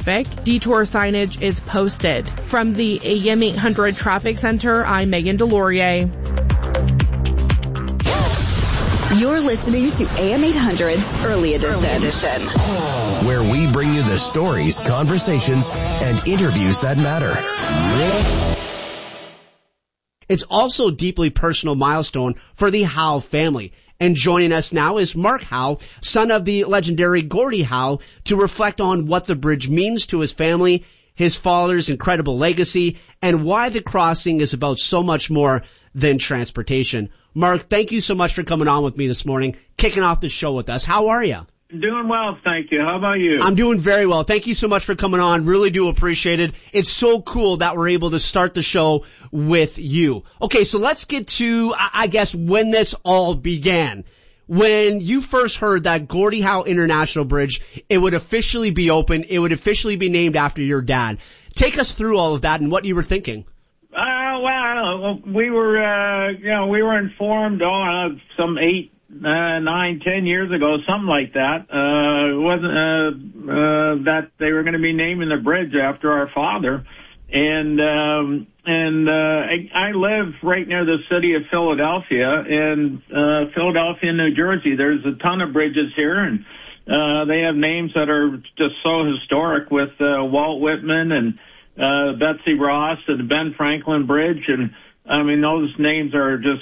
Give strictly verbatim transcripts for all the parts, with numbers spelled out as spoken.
traffic. Detour signage is posted. From the A M eight hundred Traffic Center, I'm Megan Delorier. You're listening to A M eight hundred's Early Edition. Early Edition, where we bring you the stories, conversations, and interviews that matter. It's also a deeply personal milestone for the Howe family. And joining us now is Mark Howe, son of the legendary Gordie Howe, to reflect on what the bridge means to his family, his father's incredible legacy, and why the crossing is about so much more than transportation. Mark, thank you so much for coming on with me this morning, kicking off the show with us. How are you? Doing well, thank you. How about you? I'm doing very well. Thank you so much for coming on. Really do appreciate it. It's so cool that we're able to start the show with you. Okay, so let's get to, I guess, when this all began. When you first heard that Gordie Howe International Bridge, it would officially be open, it would officially be named after your dad. Take us through all of that and what you were thinking. Uh, well, we were, uh, you know, we were informed oh, uh, some eight, uh, nine, ten years ago, something like that. Uh, it wasn't, uh, uh, that they were going to be naming the bridge after our father. And, um, and, uh, I, I live right near the city of Philadelphia, and, uh, Philadelphia, New Jersey. There's a ton of bridges here, and, uh, they have names that are just so historic with, uh, Walt Whitman and, uh, Betsy Ross and the Ben Franklin Bridge. And, I mean, those names are just,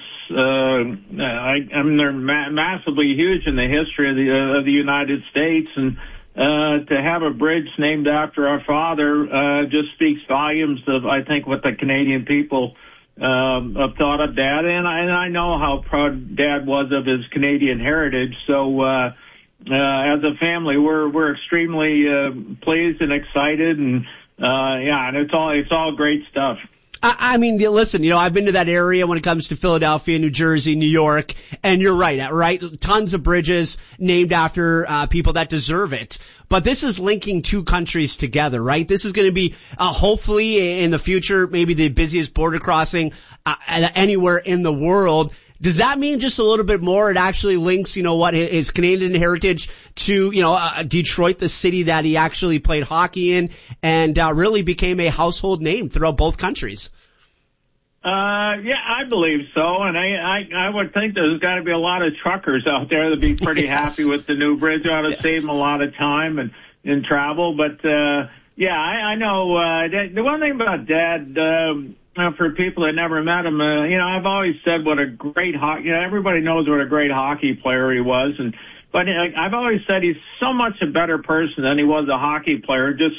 uh, I, I mean, they're ma- massively huge in the history of the, uh, of the United States. And, uh, to have a bridge named after our father, uh, just speaks volumes of, I think, what the Canadian people, um, have thought of Dad. And I, and I know how proud Dad was of his Canadian heritage. So, uh, uh, as a family, we're, we're extremely, uh, pleased and excited. And, uh, yeah, and it's all, it's all great stuff. I mean, listen, you know, I've been to that area when it comes to Philadelphia, New Jersey, New York, and you're right, right? Tons of bridges named after uh, people that deserve it. But this is linking two countries together, right? This is going to be, uh, hopefully in the future, maybe the busiest border crossing uh, anywhere in the world. Does that mean just a little bit more? It actually links, you know, what his Canadian heritage to, you know, uh, Detroit, the city that he actually played hockey in, and uh, really became a household name throughout both countries. Uh, yeah, I believe so. And I, I, I would think there's got to be a lot of truckers out there that'd be pretty yes. happy with the new bridge. It ought to yes. save them a lot of time and, and travel. But, uh, yeah, I, I know, uh, the one thing about Dad, um, Uh, for people that never met him, uh, you know, I've always said what a great hockey, you know, everybody knows what a great hockey player he was. And, but uh, I've always said he's so much a better person than he was a hockey player. Just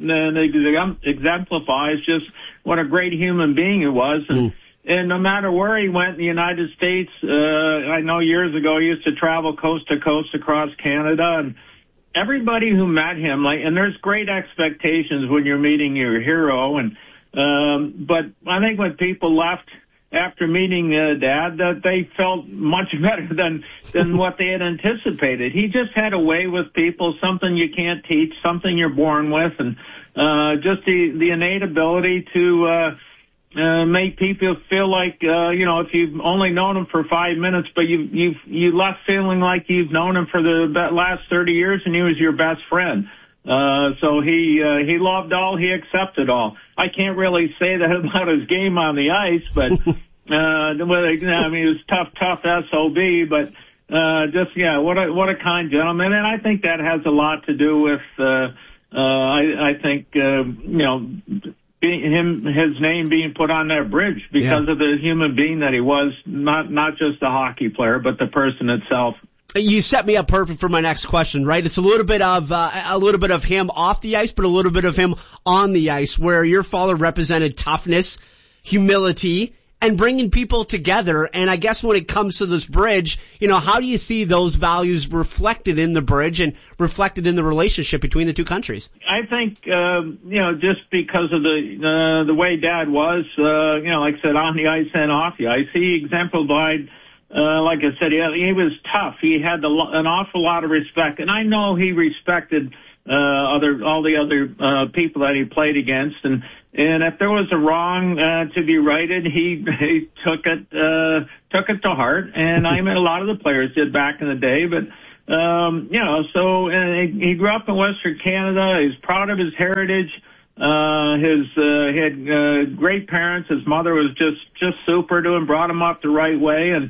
uh, exemplifies just what a great human being he was. And, mm. and no matter where he went in the United States, uh, I know years ago he used to travel coast to coast across Canada, and everybody who met him, like, and there's great expectations when you're meeting your hero. And, Um, but I think when people left after meeting uh, Dad, that they felt much better than than what they had anticipated. He just had a way with people, something you can't teach, something you're born with, and uh, just the the innate ability to uh, uh, make people feel like uh, you know, if you've only known him for five minutes, but you you you left feeling like you've known him for the last thirty years, and he was your best friend. Uh, so he, uh, he loved all, he accepted all. I can't really say that about his game on the ice, but, uh, I mean, he was tough, tough S O B, but, uh, just, yeah, what a, what a kind gentleman. And I think that has a lot to do with, uh, uh, I, I think, uh, you know, being, him, his name being put on that bridge because yeah. of the human being that he was, not, not just a hockey player, but the person itself. You set me up perfect for my next question, right? It's a little bit of, uh, a little bit of him off the ice, but a little bit of him on the ice, where your father represented toughness, humility, and bringing people together. And I guess when it comes to this bridge, you know, how do you see those values reflected in the bridge and reflected in the relationship between the two countries? I think, uh, you know, just because of the, uh, the way Dad was, uh, you know, like I said, on the ice and off the ice, he exemplified, Uh, like I said, he, he was tough. He had the, an awful lot of respect, and I know he respected uh, other all the other uh, people that he played against. And and if there was a wrong uh, to be righted, he he took it uh, took it to heart. And I mean, a lot of the players did back in the day, but um, you know, so and he grew up in Western Canada. He's proud of his heritage. Uh, his, uh, he had, uh, great parents. His mother was just, just super to him, brought him up the right way. And,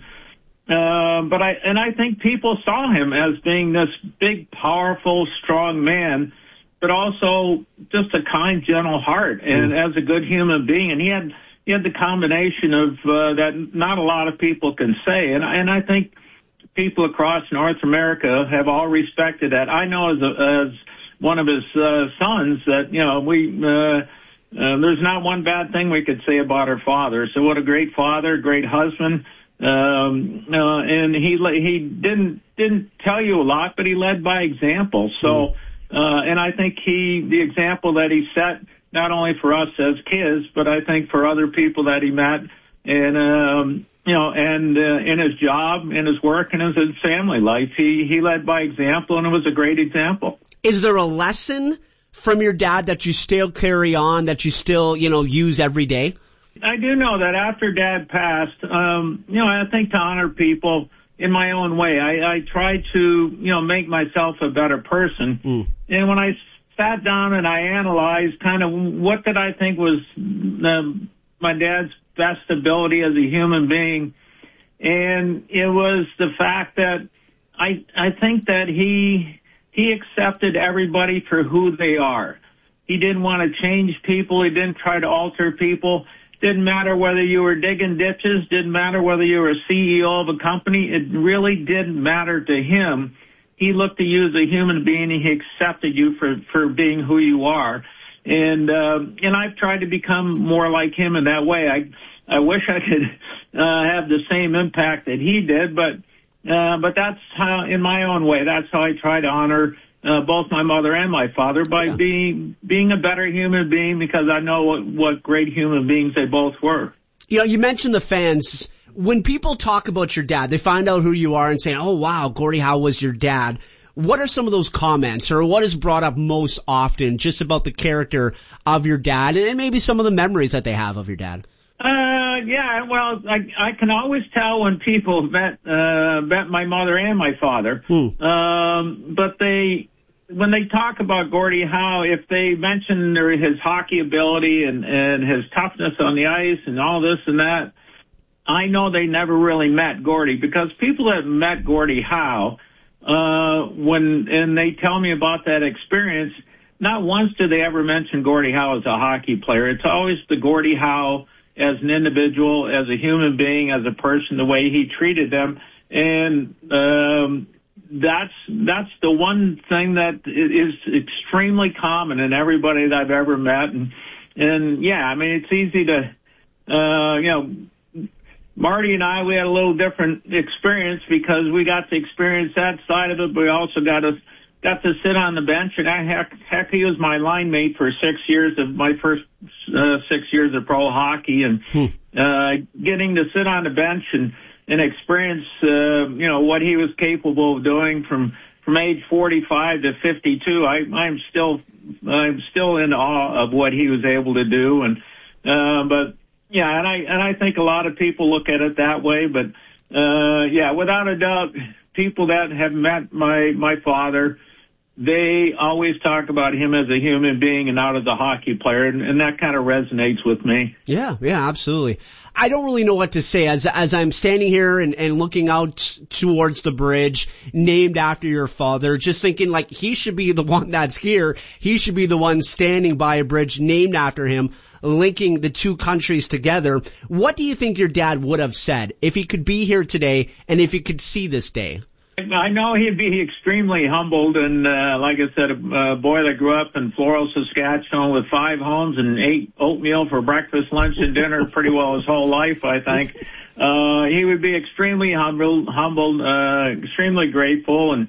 uh, but I, and I think people saw him as being this big, powerful, strong man, but also just a kind, gentle heart and mm. as a good human being. And he had, he had the combination of, uh, that not a lot of people can say. And, and I think people across North America have all respected that. I know as a, as, one of his uh, sons that, you know, we, uh, uh, there's not one bad thing we could say about our father. So what a great father, great husband. Um, uh, and he, he didn't, didn't tell you a lot, but he led by example. So, uh, and I think he, the example that he set, not only for us as kids, but I think for other people that he met and, um, you know, and, uh, in his job, in his work, and in his family life, he, he led by example, and it was a great example. Is there a lesson from your dad that you still carry on, that you still, you know, use every day? I do know that after Dad passed, um, you know, I think to honor people in my own way. I, I try to, you know, make myself a better person. Mm. And when I sat down and I analyzed kind of what did I think was um, my dad's best ability as a human being, and it was the fact that I I think that he... He accepted everybody for who they are. He didn't want to change people. He didn't try to alter people. Didn't matter whether you were digging ditches. Didn't matter whether you were a C E O of a company. It really didn't matter to him. He looked at you as a human being, and he accepted you for, for being who you are. And, uh, and I've tried to become more like him in that way. I, I wish I could, uh, have the same impact that he did, but, Uh, but that's how, in my own way, that's how I try to honor uh, both my mother and my father by yeah. being being a better human being, because I know what, what great human beings they both were. You know, you mentioned the fans. When people talk about your dad, they find out who you are and say, oh, wow, Gordie Howe was your dad. What are some of those comments, or what is brought up most often just about the character of your dad, and maybe some of the memories that they have of your dad? Uh, yeah, well, I, I can always tell when people met, uh, met my mother and my father. Hmm. Um, but they, when they talk about Gordie Howe, if they mention their, his hockey ability and, and his toughness on the ice and all this and that, I know they never really met Gordie, because people that met Gordie Howe, uh, when, and they tell me about that experience, not once do they ever mention Gordie Howe as a hockey player. It's always the Gordie Howe as an individual, as a human being, as a person, the way he treated them. And um, that's that's the one thing that is extremely common in everybody that I've ever met. And, and yeah, I mean, it's easy to, uh, you know, Marty and I, we had a little different experience because we got to experience that side of it, but we also got to got to sit on the bench, and I, heck, heck, he was my line mate for six years of my first uh, six years of pro hockey, and hmm. uh, getting to sit on the bench and, and experience, uh, you know, what he was capable of doing from, from age forty-five to fifty-two. I, I'm still, I'm still in awe of what he was able to do. And, uh, but yeah, and I, and I think a lot of people look at it that way, but, uh, yeah, without a doubt, people that have met my, my father, they always talk about him as a human being and not as a hockey player, and, and that kind of resonates with me. Yeah, yeah, absolutely. I don't really know what to say as as I'm standing here and, and looking out towards the bridge named after your father, just thinking like he should be the one that's here. He should be the one standing by a bridge named after him, linking the two countries together. What do you think your dad would have said if he could be here today and if he could see this day? I know he'd be extremely humbled, and uh, like I said, a boy that grew up in Floral, Saskatchewan with five homes and ate oatmeal for breakfast, lunch, and dinner pretty well his whole life, I think. Uh, he would be extremely humbled, humbled, uh, extremely grateful, and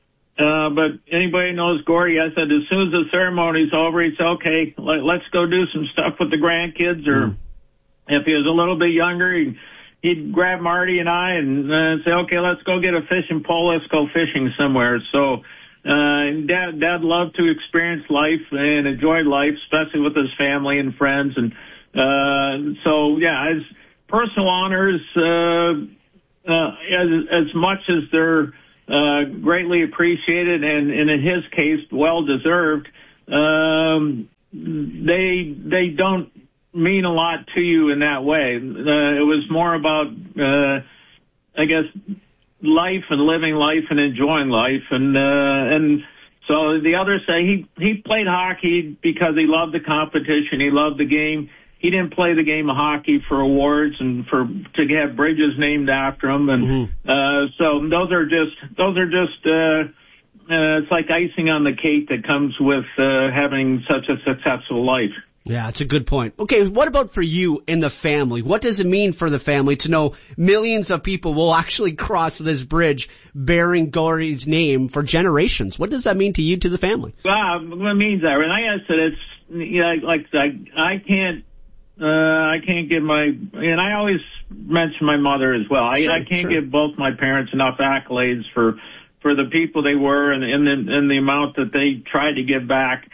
uh, but anybody knows Gordie, I said, as soon as the ceremony's over, he'd say, okay, let, let's go do some stuff with the grandkids, or mm. if he was a little bit younger, he'd He'd grab Marty and I and uh, say, okay, let's go get a fishing pole. Let's go fishing somewhere. So uh, Dad, Dad loved to experience life and enjoy life, especially with his family and friends. And uh, so, yeah, his personal honors, uh, uh, as, as much as they're uh, greatly appreciated, and, and in his case, well deserved. Um, they they don't mean a lot to you in that way. Uh, it was more about, uh, I guess, life and living life and enjoying life, and uh, and so the others say he he played hockey because he loved the competition, he loved the game. He didn't play the game of hockey for awards and for to have bridges named after him, and mm-hmm. uh, so those are just those are just uh, uh, it's like icing on the cake that comes with uh, having such a successful life. Yeah, it's a good point. Okay, what about for you and the family? What does it mean for the family to know millions of people will actually cross this bridge bearing Gordy's name for generations? What does that mean to you, to the family? Well, it means that, and I said it's you know, like I I can't. Uh, I can't give my, and I always mention my mother as well. I, sure, I can't sure. give both my parents enough accolades for, for the people they were and, and, the, and the amount that they tried to give back,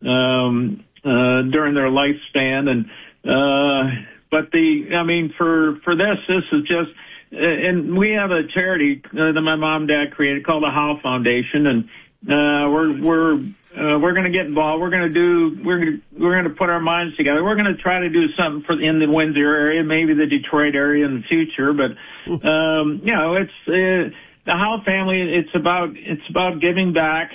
um, uh, during their lifespan. And, uh, but the, I mean, for, for this, this is just, uh, and we have a charity uh, that my mom and dad created called the Howe Foundation, and, uh, we're, we're, Uh, we're going to get involved. We're going to do, we're going to, we're going to put our minds together. We're going to try to do something for in the Windsor area, maybe the Detroit area in the future. But, um, you know, it's, uh, the Howe family, it's about, it's about giving back.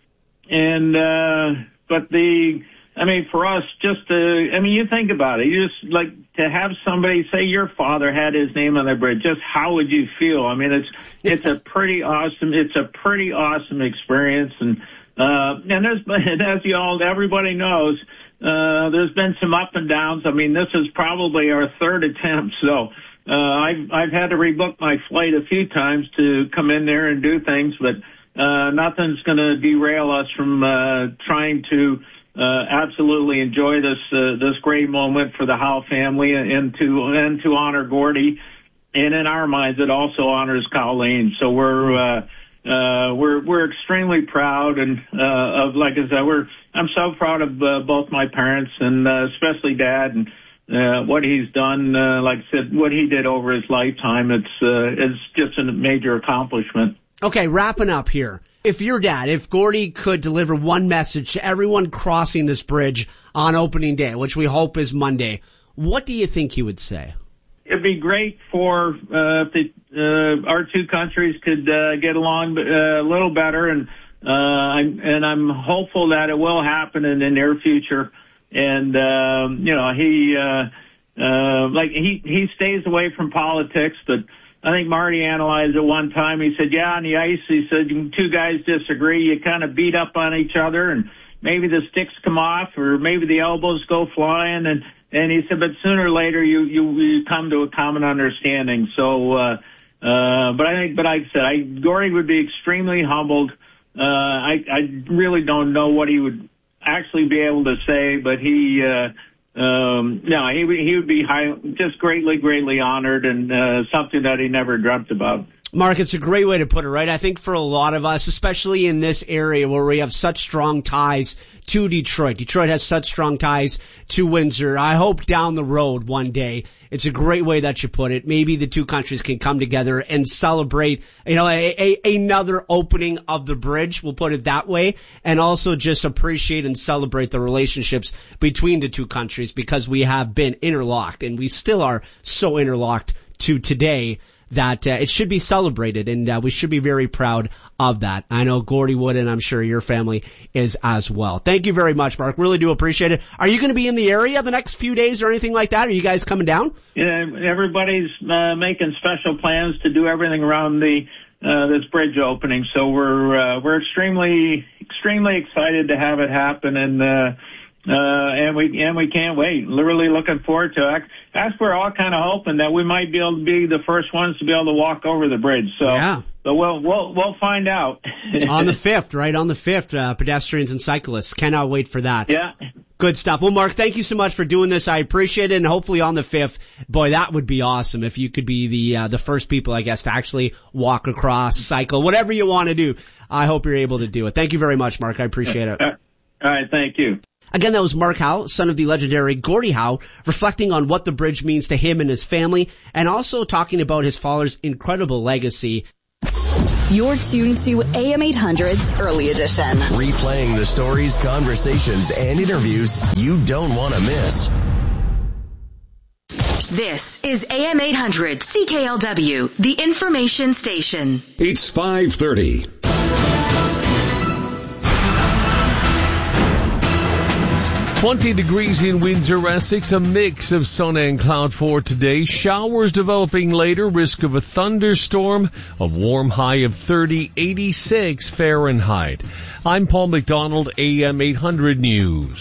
And, uh, but the, I mean, for us, just to, I mean, you think about it. You just like to have somebody say your father had his name on the bridge. Just how would you feel? I mean, it's, it's a pretty awesome, it's a pretty awesome experience. And, Uh, and there's, as you all, everybody knows, uh, there's been some up and downs. I mean, this is probably our third attempt. So, uh, I've, I've had to rebook my flight a few times to come in there and do things, but, uh, nothing's going to derail us from, uh, trying to, uh, absolutely enjoy this, uh, this great moment for the Howe family and to, and to honor Gordy. And in our minds, it also honors Colleen. So we're, uh, Uh, we're, we're extremely proud and, uh, of, like I said, we're, I'm so proud of, uh, both my parents and, uh, especially Dad and, uh, what he's done, uh, like I said, what he did over his lifetime. It's, uh, it's just a major accomplishment. Okay, wrapping up here. If your dad, if Gordy could deliver one message to everyone crossing this bridge on opening day, which we hope is Monday, what do you think he would say? It'd be great for uh, if the, uh, our two countries could uh, get along uh, a little better, and uh, I'm, and I'm hopeful that it will happen in the near future. And um, you know, he uh, uh, like he he stays away from politics, but I think Marty analyzed it one time. He said, "Yeah, on the ice," he said, "two guys disagree, you kind of beat up on each other, and maybe the sticks come off, or maybe the elbows go flying, and." And he said, but sooner or later you, you, you come to a common understanding. So, uh, uh, but I think, but like I said, I, Gordy would be extremely humbled. Uh, I, I really don't know what he would actually be able to say, but he, uh, um, no, he, he would be high, just greatly, greatly honored, and, uh, something that he never dreamt about. Mark, it's a great way to put it, right? I think for a lot of us, especially in this area where we have such strong ties to Detroit, Detroit has such strong ties to Windsor. I hope down the road one day, it's a great way that you put it. Maybe the two countries can come together and celebrate, you know, a, a, another opening of the bridge, we'll put it that way, and also just appreciate and celebrate the relationships between the two countries, because we have been interlocked, and we still are so interlocked to today that uh, it should be celebrated, and uh, we should be very proud of that. I know Gordy would, and I'm sure your family is as well. Thank you very much, Mark. Really do appreciate it. Are you going to be in the area the next few days or anything like that? Are you guys coming down? Yeah, everybody's uh, making special plans to do everything around the uh, this bridge opening. So we're uh, we're extremely extremely excited to have it happen, and uh, uh, and we and we can't wait. Literally looking forward to it. That's we're all kind of hoping that we might be able to be the first ones to be able to walk over the bridge. So, yeah. So we'll we'll we'll find out. On the fifth, right? On the fifth, uh, pedestrians and cyclists. Cannot wait for that. Yeah. Good stuff. Well, Mark, thank you so much for doing this. I appreciate it, and hopefully on the fifth, boy, that would be awesome if you could be the uh, the first people, I guess, to actually walk across, cycle, whatever you want to do. I hope you're able to do it. Thank you very much, Mark. I appreciate it. All right, thank you. Again, that was Mark Howe, son of the legendary Gordie Howe, reflecting on what the bridge means to him and his family, and also talking about his father's incredible legacy. You're tuned to A M eight hundred's Early Edition. Replaying the stories, conversations, and interviews you don't want to miss. This is A M eight hundred C K L W, the information station. It's five thirty. twenty degrees in Windsor, Essex, a mix of sun and cloud for today. Showers developing later, risk of a thunderstorm, a warm high of thirty, eighty-six Fahrenheit. I'm Paul McDonald, A M eight hundred News.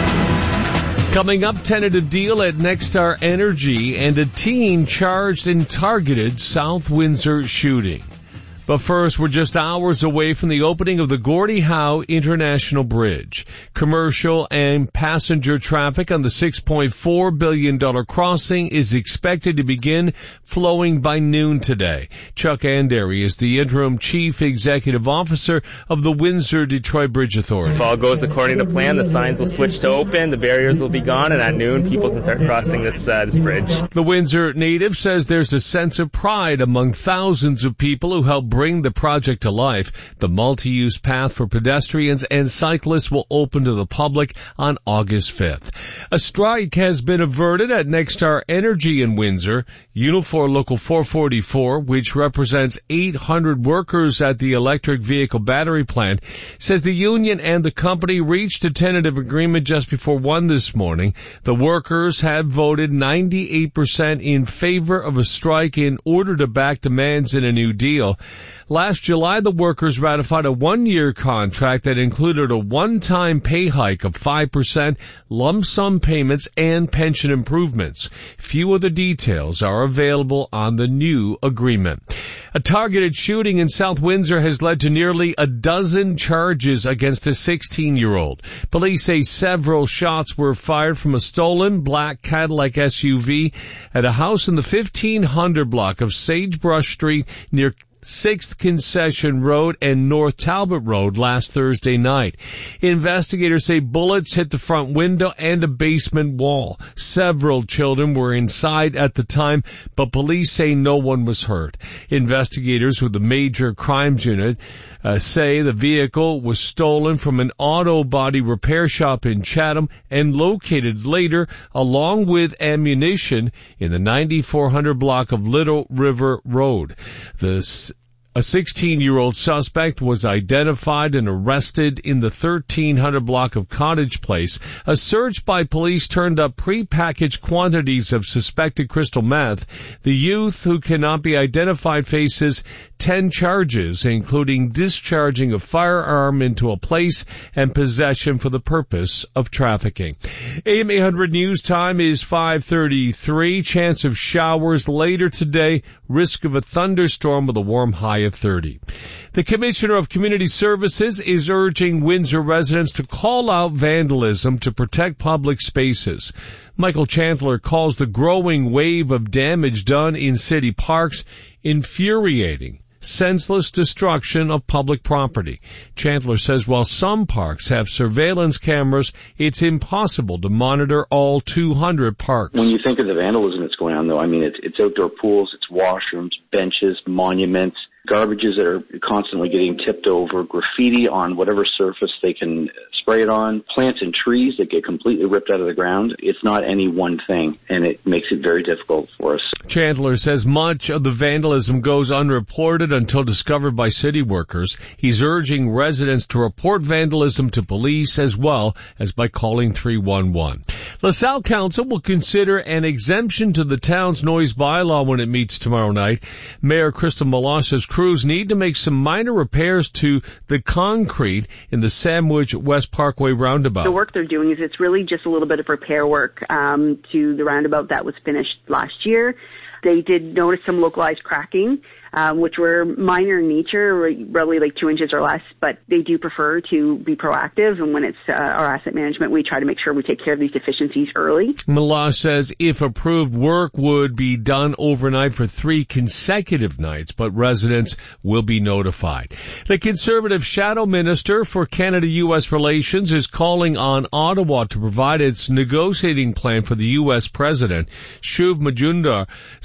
Coming up, tentative deal at Nexstar Energy and a teen charged in targeted South Windsor shooting. But first, we're just hours away from the opening of the Gordie Howe International Bridge. Commercial and passenger traffic on the six point four billion dollars crossing is expected to begin flowing by noon today. Chuck Andery is the interim chief executive officer of the Windsor-Detroit Bridge Authority. If all goes according to plan, the signs will switch to open, the barriers will be gone, and at noon, people can start crossing this, uh, this bridge. The Windsor native says there's a sense of pride among thousands of people who helped bring the project to life. The multi-use path for pedestrians and cyclists will open to the public on August fifth. A strike has been averted at Nexstar Energy in Windsor. Unifor Local four forty-four, which represents eight hundred workers at the electric vehicle battery plant, says the union and the company reached a tentative agreement just before one this morning. The workers have voted ninety-eight percent in favor of a strike in order to back demands in a new deal. Last July, the workers ratified a one-year contract that included a one-time pay hike of five percent, lump sum payments, and pension improvements. Few of the details are available on the new agreement. A targeted shooting in South Windsor has led to nearly a dozen charges against a sixteen-year-old. Police say several shots were fired from a stolen black Cadillac S U V at a house in the fifteen hundred block of Sagebrush Street near sixth Concession Road and North Talbot Road last Thursday night. Investigators say bullets hit the front window and a basement wall. Several children were inside at the time, but police say no one was hurt. Investigators with the Major Crimes Unit uh, say the vehicle was stolen from an auto body repair shop in Chatham and located later along with ammunition in the ninety-four hundred block of Little River Road. The A sixteen-year-old suspect was identified and arrested in the thirteen hundred block of Cottage Place. A search by police turned up prepackaged quantities of suspected crystal meth. The youth, who cannot be identified, faces ten charges, including discharging a firearm into a place and possession for the purpose of trafficking. A M eight hundred News time is five thirty-three. Chance of showers later today. Risk of a thunderstorm with a warm high of thirty. The Commissioner of Community Services is urging Windsor residents to call out vandalism to protect public spaces. Michael Chandler calls the growing wave of damage done in city parks infuriating. Senseless destruction of public property. Chandler says while some parks have surveillance cameras, it's impossible to monitor all two hundred parks. When you think of the vandalism that's going on, though, I mean, it's, it's outdoor pools, it's washrooms, benches, monuments, garbages that are constantly getting tipped over, graffiti on whatever surface they can spray it on, plants and trees that get completely ripped out of the ground. It's not any one thing, and it makes it very difficult for us. Chandler says much of the vandalism goes unreported until discovered by city workers. He's urging residents to report vandalism to police as well as by calling three one one. LaSalle Council will consider an exemption to the town's noise bylaw when it meets tomorrow night. Mayor Crystal Meloche says crews need to make some minor repairs to the concrete in the Sandwich West Parkway roundabout. The work they're doing is it's really just a little bit of repair work um, to the roundabout that was finished last year. They did notice some localized cracking, um, which were minor in nature, really like two inches or less, but they do prefer to be proactive. And when it's uh, our asset management, we try to make sure we take care of these deficiencies early. Meloche says if approved, work would be done overnight for three consecutive nights, but residents will be notified. The Conservative Shadow Minister for Canada-U S Relations is calling on Ottawa to provide its negotiating plan for the U S President. Shuv Majumdar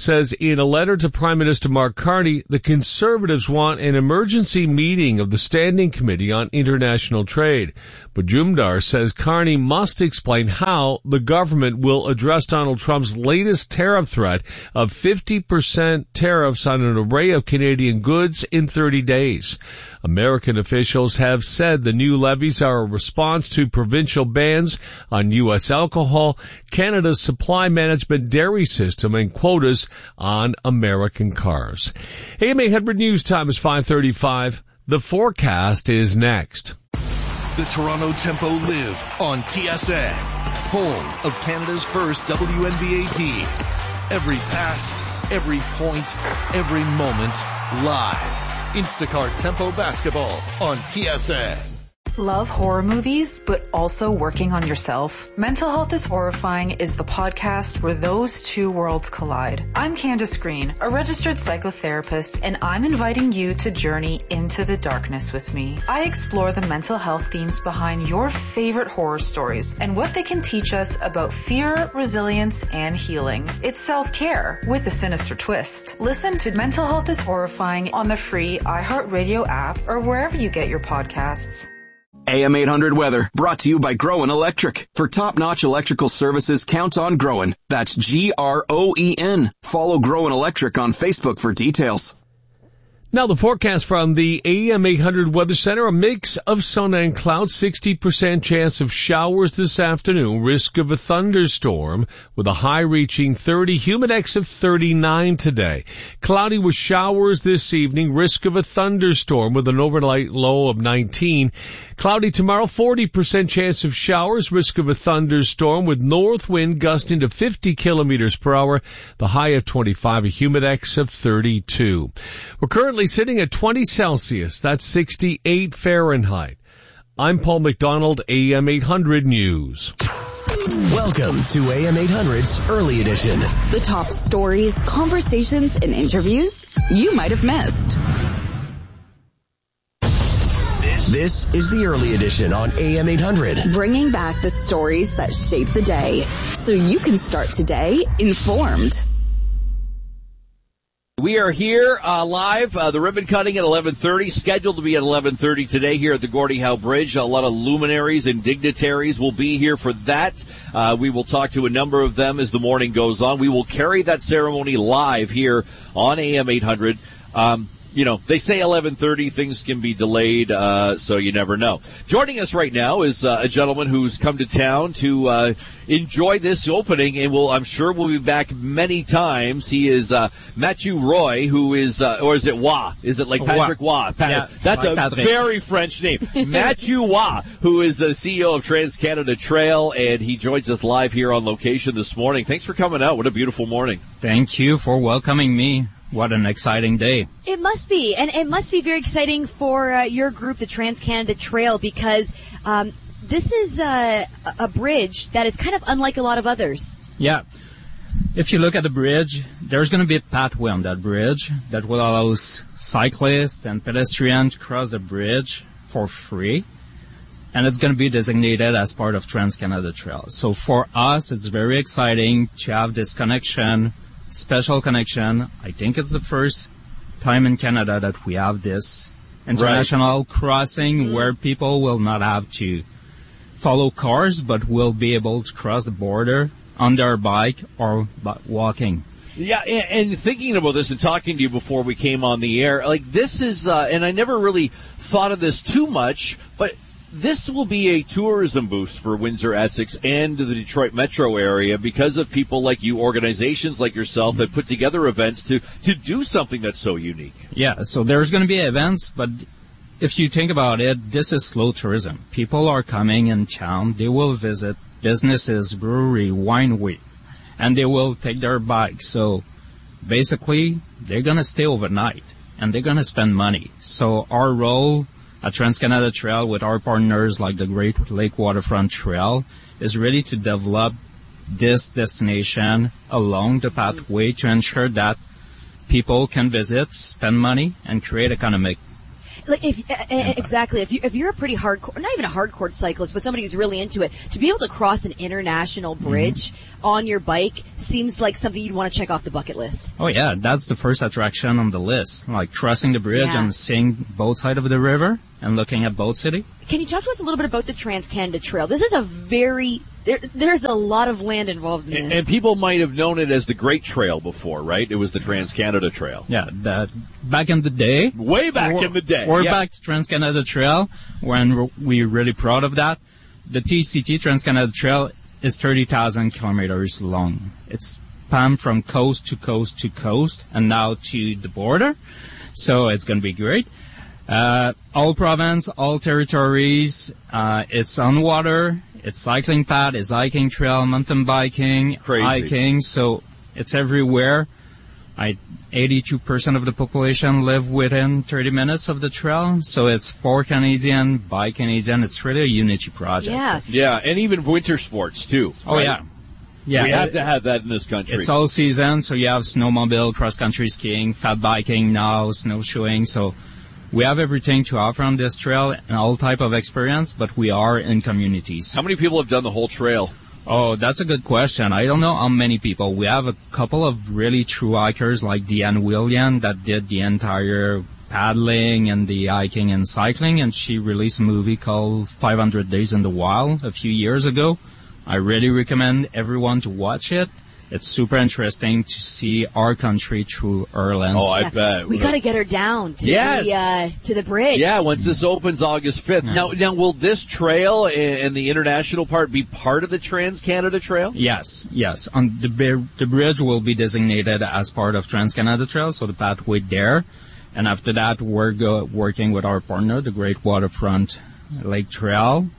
says in a letter to Prime Minister Mark Carney, the Conservatives want an emergency meeting of the Standing Committee on International Trade. Majumdar says Carney must explain how the government will address Donald Trump's latest tariff threat of fifty percent tariffs on an array of Canadian goods in thirty days. American officials have said the new levies are a response to provincial bans on U S alcohol, Canada's supply management dairy system, and quotas on American cars. A M eight hundred News Time is five thirty-five. The forecast is next. The Toronto Tempo live on T S A, home of Canada's first W N B A team. Every pass, every point, every moment, live. Instacart Tempo Basketball on T S A. Love horror movies, but also working on yourself? Mental Health is Horrifying is the podcast where those two worlds collide. I'm Candace Green, a registered psychotherapist, and I'm inviting you to journey into the darkness with me. I explore the mental health themes behind your favorite horror stories and what they can teach us about fear, resilience, and healing. It's self-care with a sinister twist. Listen to Mental Health is Horrifying on the free iHeartRadio app or wherever you get your podcasts. A M eight hundred weather brought to you by Groen Electric. For top-notch electrical services, count on Groen. That's G R O E N. Follow Groen Electric on Facebook for details. Now the forecast from the A M eight hundred Weather Center, a mix of sun and clouds, sixty percent chance of showers this afternoon, risk of a thunderstorm with a high reaching thirty, humidex of thirty-nine today. Cloudy with showers this evening, risk of a thunderstorm with an overnight low of nineteen. Cloudy tomorrow, forty percent chance of showers, risk of a thunderstorm with north wind gusting to fifty kilometers per hour, the high of twenty-five, a humidex of thirty-two. We're currently sitting at twenty Celsius, that's sixty-eight Fahrenheit. I'm Paul McDonald, A M eight hundred News. Welcome to A M eight hundred's Early Edition. The top stories, conversations, and interviews you might have missed. This is the Early Edition on A M eight hundred. Bringing back the stories that shape the day so you can start today informed. We are here uh, live, uh, the ribbon cutting at eleven thirty, scheduled to be at eleven thirty today here at the Gordie Howe Bridge. A lot of luminaries and dignitaries will be here for that. Uh, we will talk to a number of them as the morning goes on. We will carry that ceremony live here on A M eight hundred. Um, You know, they say eleven thirty, things can be delayed, uh, so you never know. Joining us right now is uh, a gentleman who's come to town to uh, enjoy this opening, and will, I'm sure will be back many times. He is uh, Mathieu Roy, who is, uh, or is it Waugh? Is it like Patrick Waugh? Pa- yeah, that's like a Patrick. very French name. Mathieu Waugh, who is the C E O of Trans-Canada Trail, and he joins us live here on location this morning. Thanks for coming out. What a beautiful morning. Thank you for welcoming me. What an exciting day. It must be, and it must be very exciting for uh, your group, the Trans-Canada Trail, because um, this is uh, a bridge that is kind of unlike a lot of others. Yeah. If you look at the bridge, there's going to be a pathway on that bridge that will allow cyclists and pedestrians to cross the bridge for free, and it's going to be designated as part of Trans-Canada Trail. So for us, it's very exciting to have this connection, special connection. I think it's the first time in Canada that we have this international right. crossing where people will not have to follow cars, but will be able to cross the border on their bike or walking. Yeah, and, and thinking about this and talking to you before we came on the air, like this is, uh, and I never really thought of this too much, but this will be a tourism boost for Windsor, Essex, and the Detroit metro area because of people like you, organizations like yourself that put together events to, to do something that's so unique. Yeah, so there's going to be events, but if you think about it, this is slow tourism. People are coming in town. They will visit businesses, brewery, winery, and they will take their bikes. So basically, they're going to stay overnight, and they're going to spend money. So our role at Trans-Canada Trail with our partners like the Great Lake Waterfront Trail is really to develop this destination along the pathway to ensure that people can visit, spend money, and create economic Like if uh, exactly if you if you're a pretty hardcore, not even a hardcore cyclist, but somebody who's really into it, to be able to cross an international bridge mm-hmm. on your bike seems like something you'd want to check off the bucket list. Oh yeah, that's the first attraction on the list. Like crossing the bridge yeah. and seeing both sides of the river and looking at both cities. Can you talk to us a little bit about the Trans-Canada Trail? This is a very there, there's a lot of land involved in this. And, and people might have known it as the Great Trail before, right? It was the Trans-Canada Trail. Yeah, that back in the day. Way back or, in the day. Or yeah. back to Trans-Canada Trail, when we're really proud of that. The T C T, Trans-Canada Trail, is thirty thousand kilometers long. It's spanned from coast to coast to coast, and now to the border. So it's going to be great. Uh, all province, all territories, uh, it's on water, it's cycling path, it's hiking trail, mountain biking, Crazy. hiking, so it's everywhere. I, eighty-two percent of the population live within thirty minutes of the trail, so it's for Canadian, by Canadian, it's really a unity project. Yeah. Yeah, and even winter sports too. Oh right? yeah. Yeah. We have to have that in this country. It's all season, so you have snowmobile, cross-country skiing, fat biking now, snowshoeing, so we have everything to offer on this trail and all type of experience, but we are in communities. How many people have done the whole trail? Oh, that's a good question. I don't know how many people. We have a couple of really true hikers like Deanne William that did the entire paddling and the hiking and cycling, and she released a movie called five hundred Days in the Wild a few years ago. I really recommend everyone to watch it. It's super interesting to see our country through her lens. Oh, I yeah. bet. We got to get her down to yes. the uh, to the bridge. Yeah, once this opens August fifth. Yeah. Now, now, will this trail and the international part be part of the Trans-Canada Trail? Yes, yes. On the the bridge will be designated as part of Trans-Canada Trail, so the pathway there. And after that, we're go- working with our partner, the Great Waterfront Lake Trail,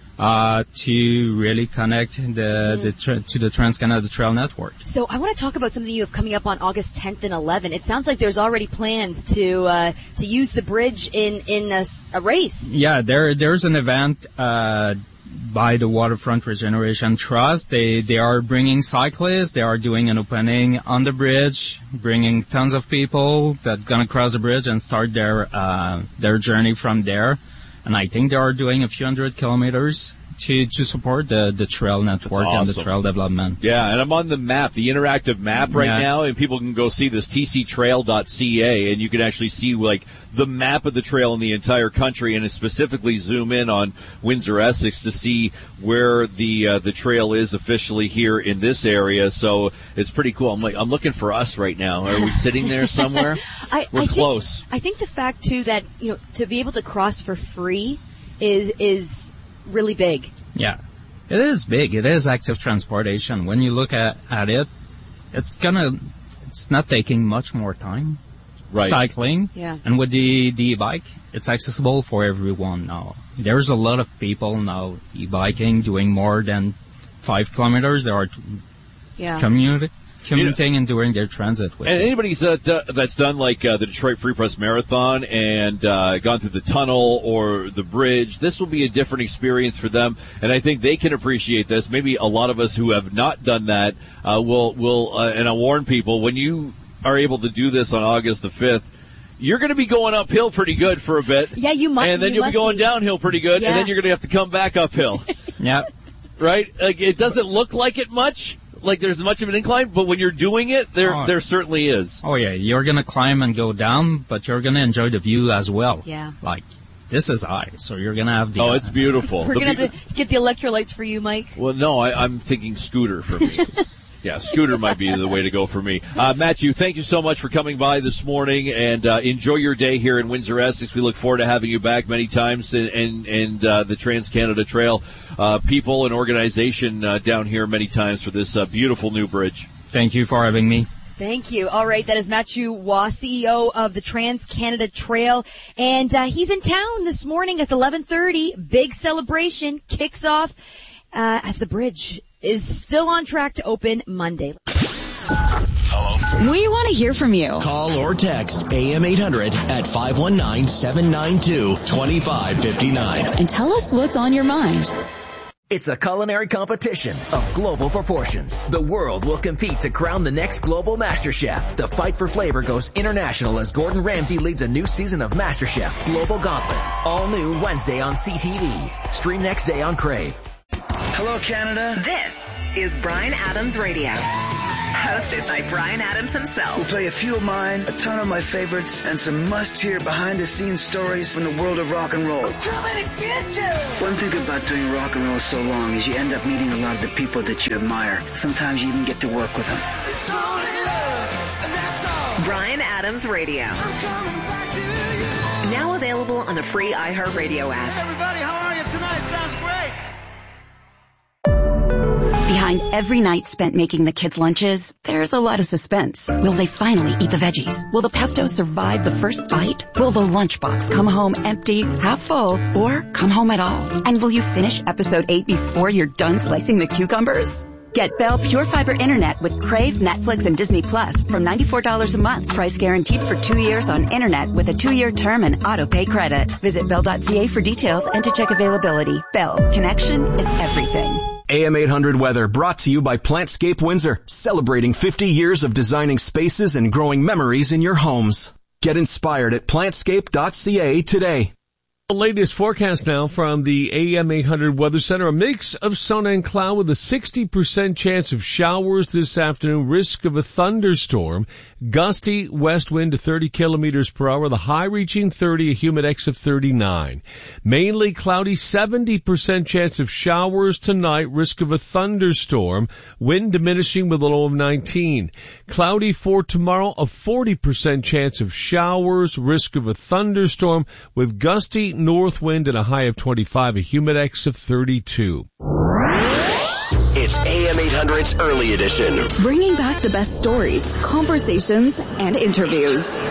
Uh, to really connect the, the tra- to the Trans-Canada Trail network. So I want to talk about something you have coming up on August tenth and eleventh. It sounds like there's already plans to uh, to use the bridge in in a, a race. Yeah, there there's an event uh, by the Waterfront Regeneration Trust. They they are bringing cyclists. They are doing an opening on the bridge, bringing tons of people that gonna cross the bridge and start their uh, their journey from there. And I think they are doing a few hundred kilometers to, to support the, the trail network awesome. and the trail development. Yeah, and I'm on the map, the interactive map right yeah. now, and people can go see this t c trail dot c a, and you can actually see, like, the map of the trail in the entire country, and specifically zoom in on Windsor, Essex to see where the uh, the trail is officially here in this area. So it's pretty cool. I'm like, I'm looking for us right now. Are we sitting there somewhere? I, We're I close. Think, I think the fact, too, that, you know, to be able to cross for free is is really big. Yeah, it is big. It is active transportation. When you look at, at it, it's gonna, it's not taking much more time. Right. Cycling. Yeah. And with the, the e-bike, it's accessible for everyone now. There's a lot of people now e-biking, doing more than five kilometers. There are yeah. community. commuting and doing their transit with And it. anybody uh, that's done like uh, the Detroit Free Press Marathon and uh, gone through the tunnel or the bridge, this will be a different experience for them, and I think they can appreciate this. Maybe a lot of us who have not done that uh, will, will uh, and I'll warn people, when you are able to do this on August the fifth, you're going to be going uphill pretty good for a bit. Yeah, you must. And then you you'll be going be. downhill pretty good, yeah. and then you're going to have to come back uphill. Yeah. Right? Like, it doesn't look like it much. Like there's much of an incline, but when you're doing it, there oh. there certainly is. Oh yeah, you're gonna climb and go down, but you're gonna enjoy the view as well. Yeah. Like, this is high, so you're gonna have the... Oh, it's beautiful. We're the gonna be- have to get the electrolytes for you, Mike. Well, no, I, I'm thinking scooter for me. Yeah, scooter might be the way to go for me. Uh, Matthew, thank you so much for coming by this morning, and uh, enjoy your day here in Windsor, Essex. We look forward to having you back many times, and and, and uh, the Trans-Canada Trail uh, people and organization uh, down here many times for this uh, beautiful new bridge. Thank you for having me. Thank you. All right, that is Matthew Waugh, C E O of the Trans-Canada Trail, and uh, he's in town this morning. It's eleven thirty. Big celebration kicks off uh, as the bridge is still on track to open Monday. Hello. We want to hear from you. Call or text A M eight hundred at five one nine, seven nine two, two five five nine. And tell us what's on your mind. It's a culinary competition of global proportions. The world will compete to crown the next global Master Chef. The fight for flavor goes international as Gordon Ramsay leads a new season of Master Chef Global Gauntlet. All new Wednesday on C T V. Stream next day on Crave. Hello, Canada. This is Bryan Adams Radio. Hosted by Bryan Adams himself. We'll play a few of mine, a ton of my favorites, and some must-hear behind-the-scenes stories from the world of rock and roll. I'm coming to get you! One thing about doing rock and roll so long is you end up meeting a lot of the people that you admire. Sometimes you even get to work with them. It's only love, and that's all. Bryan Adams Radio. Now available on the free iHeartRadio app. Hey everybody, how are you tonight? Sounds great. Behind every night spent making the kids' lunches, there's a lot of suspense. Will they finally eat the veggies? Will the pesto survive the first bite? Will the lunchbox come home empty, half full, or come home at all? And will you finish episode eight before you're done slicing the cucumbers? Get Bell Pure Fiber Internet with Crave, Netflix, and Disney Plus from ninety-four dollars a month. Price guaranteed for two years on Internet with a two-year term and auto-pay credit. Visit bell dot c a for details and to check availability. Bell. Connection is everything. A M eight hundred Weather brought to you by Plantscape Windsor, celebrating fifty years of designing spaces and growing memories in your homes. Get inspired at plantscape dot c a today. The latest forecast now from the A M eight hundred Weather Center. A mix of sun and cloud with a sixty percent chance of showers this afternoon. Risk of a thunderstorm. Gusty west wind to thirty kilometers per hour. The high reaching thirty, a humidex of thirty-nine. Mainly cloudy, seventy percent chance of showers tonight. Risk of a thunderstorm. Wind diminishing with a low of nineteen. Cloudy for tomorrow, a forty percent chance of showers. Risk of a thunderstorm with gusty north wind and a high of twenty-five, a humidex of thirty-two. It's A M eight hundred's Early Edition. Bringing back the best stories, conversations, and interviews.